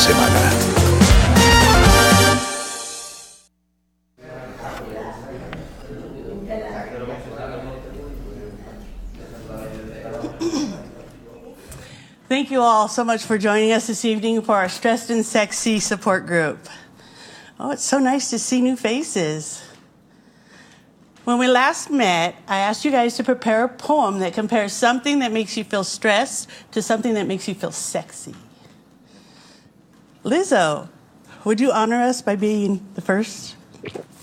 semana. Thank you all so much for joining us this evening for our Stressed and Sexy support group. Oh, it's so nice to see new faces. When we last met, I asked you guys to prepare a poem that compares something that makes you feel stressed to something that makes you feel sexy. Lizzo, would you honor us by being the first?